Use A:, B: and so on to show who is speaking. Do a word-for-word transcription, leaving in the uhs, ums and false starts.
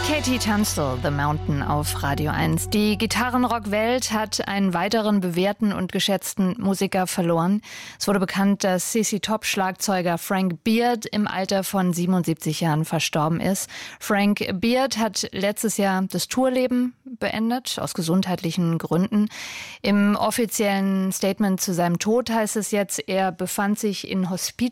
A: Katie Tunstall, The Mountain auf Radio eins. Die Gitarrenrock-Welt hat einen weiteren bewährten und geschätzten Musiker verloren. Es wurde bekannt, dass C C Top-Schlagzeuger Frank Beard im Alter von siebenundsiebzig Jahren verstorben ist. Frank Beard hat letztes Jahr das Tourleben beendet, aus gesundheitlichen Gründen. Im offiziellen Statement zu seinem Tod heißt es jetzt, er befand sich in Hospiz